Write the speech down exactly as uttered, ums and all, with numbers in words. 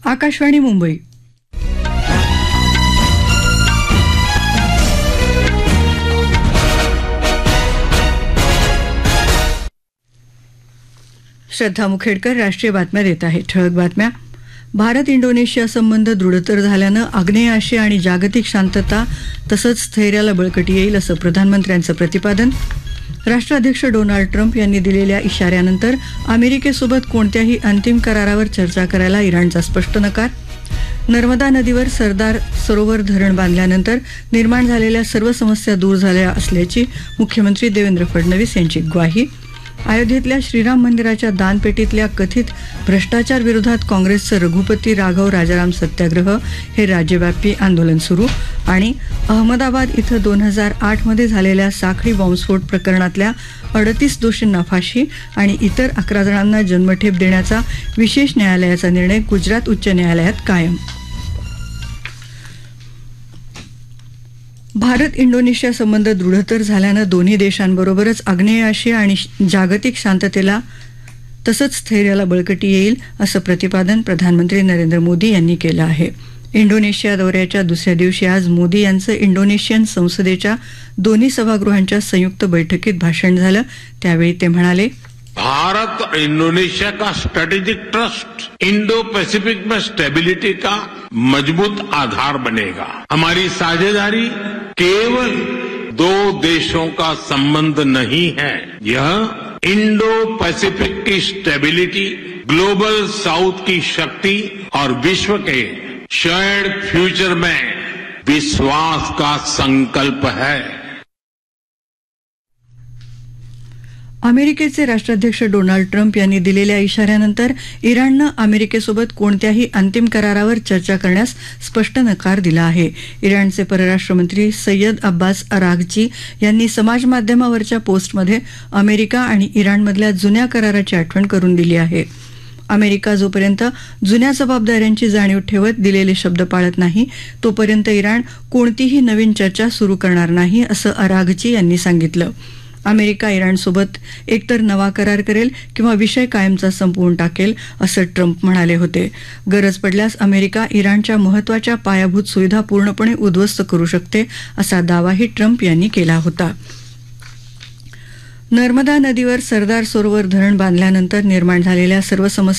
आकाशवाणी मुंबई. श्रद्धा मुखेडकर राष्ट्रीय बातम्या देत आहे. ठळक बातम्या. भारत इंडोनेशिया संबंध दृढतर झाल्यानं आग्नेय आशिया आणि जागतिक शांतता तसंच स्थैर्याला बळकटी येईल असं प्रधानमंत्र्यांचं प्रतिपादन. राष्ट्राध्यक्ष डोनाल्ड ट्रम्प यांनी दिलेल्या इशाऱ्यानंतर अमेरिकेसोबत कोणत्याही अंतिम करारावर चर्चा करायला इराणचा स्पष्ट नकार. नर्मदा नदीवर सरदार सरोवर धरण बांधल्यानंतर निर्माण झालेल्या सर्व समस्या दूर झाल्या असल्याची मुख्यमंत्री देवेंद्र फडणवीस यांची ग्वाही. अयोध्येतल्या श्रीराम मंदिराच्या दानपेटीतल्या कथित भ्रष्टाचार विरोधात काँग्रेसचं रघुपती राघव राजाराम सत्याग्रह हे राज्यव्यापी आंदोलन सुरू. आणि अहमदाबाद इथं दोन हजार आठमध्ये झालेल्या साखळी बॉम्बस्फोट प्रकरणातल्या अडतीस दोषींना फाशी आणि इतर अकरा जणांना जन्मठेप देण्याचा विशेष न्यायालयाचा निर्णय गुजरात उच्च न्यायालयात कायम. भारत इंडोनेशिया संबंध दृढतर झाल्यानं दोन्ही देशांबरोबरच आग्नेय आशिया आणि जागतिक शांततेला तसंच स्थैर्याला बळकटी येईल असं प्रतिपादन प्रधानमंत्री नरेंद्र मोदी यांनी केलं आहे. इंडोनेशिया दौऱ्याच्या दुसऱ्या दिवशी आज मोदी यांचं इंडोनेशियन संसदेच्या दोन्ही सभागृहांच्या संयुक्त बैठकीत भाषण झालं. त्यावेळी ते म्हणाले, भारत और इंडोनेशिया का स्ट्रेटेजिक ट्रस्ट इंडो पैसिफिक में स्टेबिलिटी का मजबूत आधार बनेगा. हमारी साझेदारी केवल दो देशों का संबंध नहीं है, यह इंडो पैसिफिक की स्टेबिलिटी, ग्लोबल साउथ की शक्ति और विश्व के शेयर्ड फ्यूचर में विश्वास का संकल्प है. अमेरिकेचे राष्ट्राध्यक्ष डोनाल्ड ट्रम्प यांनी दिलेल्या इशाऱ्यानंतर इराणनं अमेरिकेसोबत कोणत्याही अंतिम करारावर चर्चा करण्यास स्पष्ट नकार दिला आहे. इराणचे परराष्ट्रमंत्री सय्यद अब्बास अराघची यांनी समाजमाध्यमावरच्या पोस्टमध्ये अमेरिका आणि इराणमधल्या जुन्या कराराची आठवण करून दिली आहे. अमेरिका जोपर्यंत जुन्या जबाबदाऱ्यांची जाणीव ठेवत दिलेले शब्द पाळत नाही तोपर्यंत इराण कोणतीही नवीन चर्चा सुरू करणार नाही असं अराघची यांनी सांगितलं. अमेरिका इराणसोबत एकतर नवा करार करेल किंवा विषय कायमचा संपवून टाकेल असं ट्रम्प म्हणाले होते. गरज पडल्यास अमेरिका इराणच्या महत्त्वाच्या पायाभूत सुविधा पूर्णपणे उद्ध्वस्त करू शकते असा दावाही ट्रम्प यांनी केला होता. नर्मदा नदीवर सरदार सरोवर धरण बांधल्यानंतर निर्माण झालेल्या सर्व समस्या